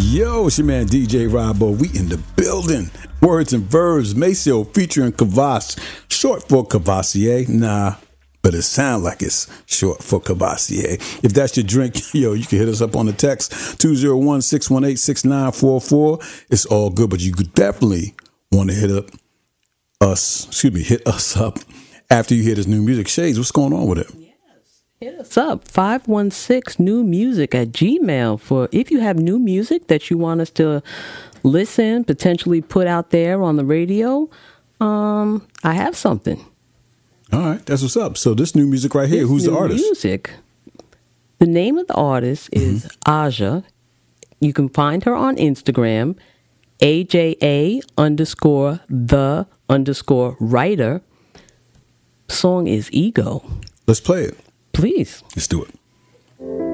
Yo, it's your man DJ Robbo. We in the building. Words and Verbs, Maceo featuring Kavass. Short for Cavassier. Nah, but it sounds like it's short for Cavassier. If that's your drink, yo, you can hit us up on the text 201-618-6944. It's all good, but you could definitely want to hit us up after you hear this new music. Shades, what's going on with it? Hit us up, 516newmusic@gmail for if you have new music that you want us to listen, potentially put out there on the radio. I have something. All right, that's what's up. So this new music right here, who's the artist? Music. The name of the artist is Aja. You can find her on Instagram, AJA_the_writer. Song is Ego. Let's play it. Please. Let's do it.